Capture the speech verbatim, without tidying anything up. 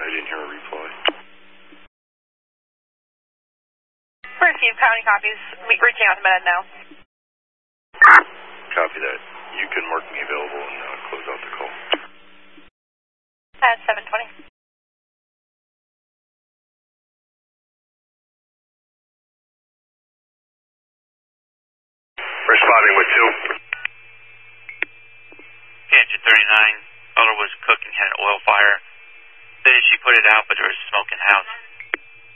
I didn't hear a reply. Received, county copies. Reaching out to Med now. Copy that. You can mark me available and uh, close out the call. At seven twenty. Responding with two. Engine thirty-nine, Mother was cooking, had an oil fire. Said she put it out, but there was smoke in the house.